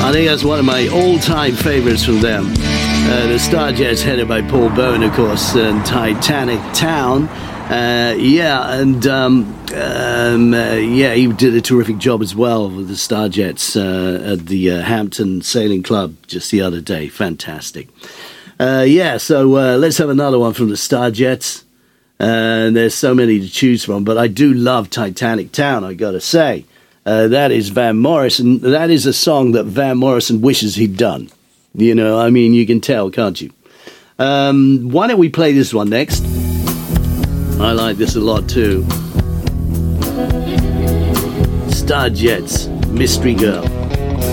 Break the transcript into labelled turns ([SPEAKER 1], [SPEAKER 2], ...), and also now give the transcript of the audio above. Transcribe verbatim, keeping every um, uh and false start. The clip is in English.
[SPEAKER 1] I think that's one of my all-time favorites from them. Uh, the Starjets, headed by Paul Bowen, of course, and Titanic Town. Uh, yeah, and um, um, uh, yeah, he did a terrific job as well with the Starjets uh, at the uh, Hampton Sailing Club just the other day. Fantastic. Uh, yeah, so uh, let's have another one from the Starjets. Uh, there's so many to choose from, but I do love Titanic Town, I gotta say. Uh, that is Van Morrison. That is a song that Van Morrison wishes he'd done. You know, I mean, you can tell, can't you? Um, why don't we play this one next? I like this a lot too. Starjets, Mystery Girl.